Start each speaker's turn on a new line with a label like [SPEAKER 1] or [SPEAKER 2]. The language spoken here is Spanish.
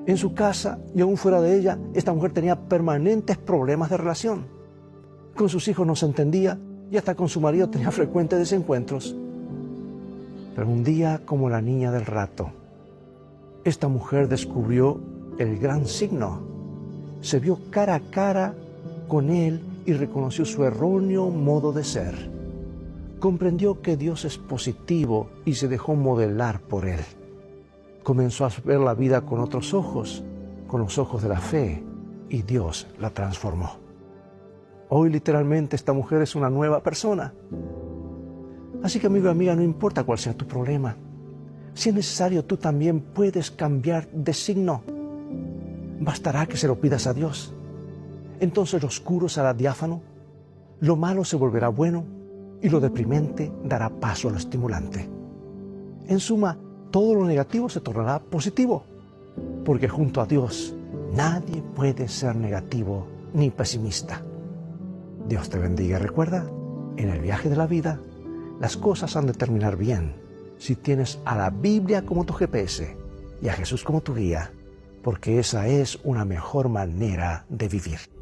[SPEAKER 1] En su casa y aún fuera de ella, esta mujer tenía permanentes problemas de relación. Con sus hijos no se entendía y hasta con su marido tenía frecuentes desencuentros. Pero un día, como la niña del rato, esta mujer descubrió el gran signo. Se vio cara a cara con él y reconoció su erróneo modo de ser. Comprendió que Dios es positivo y se dejó modelar por él. Comenzó a ver la vida con otros ojos, con los ojos de la fe, y Dios la transformó. Hoy literalmente esta mujer es una nueva persona. Así que, amigo y amiga, no importa cuál sea tu problema. Si es necesario, tú también puedes cambiar de signo. Bastará que se lo pidas a Dios. Entonces lo oscuro será diáfano, lo malo se volverá bueno y lo deprimente dará paso a lo estimulante. En suma, todo lo negativo se tornará positivo, porque junto a Dios nadie puede ser negativo ni pesimista. Dios te bendiga. Recuerda, en el viaje de la vida, las cosas han de terminar bien si tienes a la Biblia como tu GPS y a Jesús como tu guía, porque esa es una mejor manera de vivir.